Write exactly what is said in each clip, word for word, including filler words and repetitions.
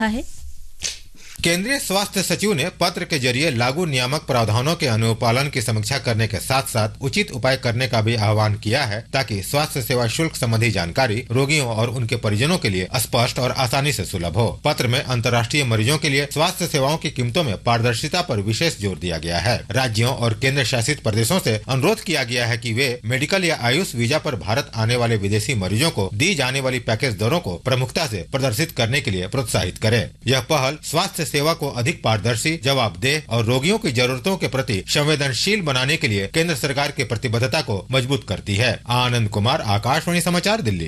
है। केंद्रीय स्वास्थ्य सचिव ने पत्र के जरिए लागू नियामक प्रावधानों के अनुपालन की समीक्षा करने के साथ साथ उचित उपाय करने का भी आह्वान किया है, ताकि स्वास्थ्य सेवा शुल्क संबंधी जानकारी रोगियों और उनके परिजनों के लिए स्पष्ट और आसानी से सुलभ हो। पत्र में अंतर्राष्ट्रीय मरीजों के लिए स्वास्थ्य सेवाओं की कीमतों में पारदर्शिता पर विशेष जोर दिया गया है। राज्यों और केंद्र शासित प्रदेशों से अनुरोध किया गया है कि वे मेडिकल या आयुष वीजा पर भारत आने वाले विदेशी मरीजों को दी जाने वाली पैकेज दरों को प्रमुखता से प्रदर्शित करने के लिए प्रोत्साहित करें। यह पहल स्वास्थ्य सेवा को अधिक पारदर्शी, जवाबदेह और रोगियों की जरूरतों के प्रति संवेदनशील बनाने के लिए केंद्र सरकार की प्रतिबद्धता को मजबूत करती है। आनंद कुमार, आकाशवाणी समाचार, दिल्ली।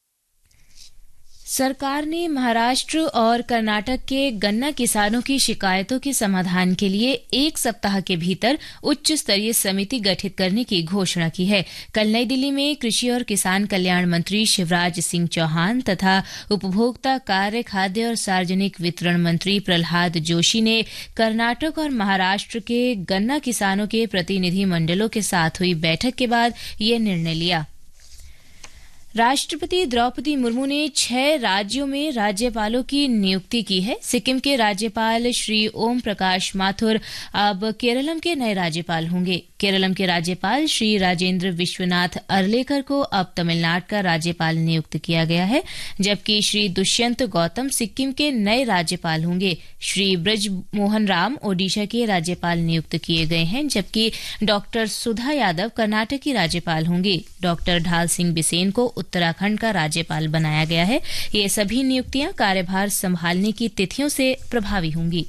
सरकार ने महाराष्ट्र और कर्नाटक के गन्ना किसानों की शिकायतों के समाधान के लिए एक सप्ताह के भीतर उच्च स्तरीय समिति गठित करने की घोषणा की है। कल नई दिल्ली में कृषि और किसान कल्याण मंत्री शिवराज सिंह चौहान तथा उपभोक्ता कार्य, खाद्य और सार्वजनिक वितरण मंत्री प्रहलाद जोशी ने कर्नाटक और महाराष्ट्र के गन्ना किसानों के प्रतिनिधि मंडलों के साथ हुई बैठक के बाद यह निर्णय लिया। राष्ट्रपति द्रौपदी मुर्मू ने छह राज्यों में राज्यपालों की नियुक्ति की है। सिक्किम के राज्यपाल श्री ओम प्रकाश माथुर अब केरलम के नए राज्यपाल होंगे। केरलम के राज्यपाल श्री राजेंद्र विश्वनाथ अर्लेकर को अब तमिलनाडु का राज्यपाल नियुक्त किया गया है, जबकि श्री दुष्यंत गौतम सिक्किम के नए राज्यपाल होंगे। श्री ब्रज मोहन राम ओडिशा के राज्यपाल नियुक्त किए गए हैं, जबकि डॉक्टर सुधा यादव कर्नाटक की राज्यपाल होंगे। डॉक्टर ढाल सिंह बिसेन को उत्तराखंड का राज्यपाल बनाया गया है। ये सभी नियुक्तियां कार्यभार संभालने की तिथियों से प्रभावी होंगी।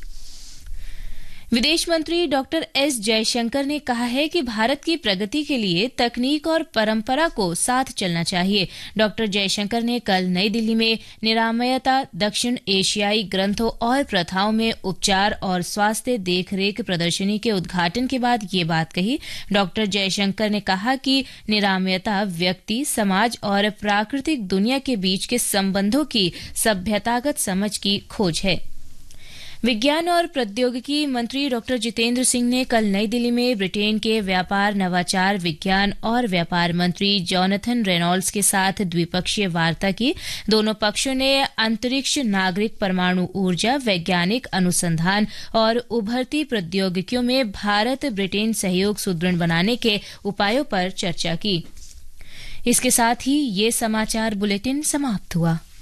विदेश मंत्री डॉक्टर एस जयशंकर ने कहा है कि भारत की प्रगति के लिए तकनीक और परंपरा को साथ चलना चाहिए। डॉक्टर जयशंकर ने कल नई दिल्ली में निरामयता दक्षिण एशियाई ग्रंथों और प्रथाओं में उपचार और स्वास्थ्य देखरेख प्रदर्शनी के उद्घाटन के बाद ये बात कही। डॉक्टर जयशंकर ने कहा कि निरामयता व्यक्ति, समाज और प्राकृतिक दुनिया के बीच के संबंधों की सभ्यतागत समझ की खोज है। विज्ञान और प्रौद्योगिकी मंत्री डॉक्टर जितेंद्र सिंह ने कल नई दिल्ली में ब्रिटेन के व्यापार, नवाचार, विज्ञान और व्यापार मंत्री जॉनथन रेनॉल्ड्स के साथ द्विपक्षीय वार्ता की। दोनों पक्षों ने अंतरिक्ष, नागरिक परमाणु ऊर्जा, वैज्ञानिक अनुसंधान और उभरती प्रौद्योगिकियों में भारत ब्रिटेन सहयोग सुदृढ़ बनाने के उपायों पर चर्चा की। इसके साथ ही ये समाचार बुलेटिन समाप्त हुआ।